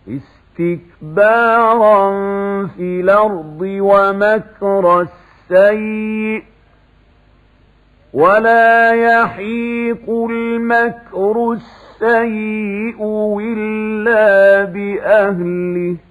استكبارا في الأرض ومكر السيء ولا يحيق المكر السيء إلا بأهله